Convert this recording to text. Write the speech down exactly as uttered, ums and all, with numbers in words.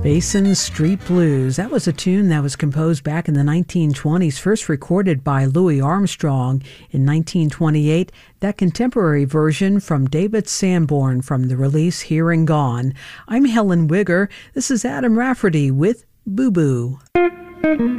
Basin Street Blues. That was a tune that was composed back in the nineteen twenties, first recorded by Louis Armstrong in nineteen twenty-eight. That contemporary version from David Sanborn from the release Here and Gone. I'm Helen Wigger. This is Adam Rafferty with Boo Boo.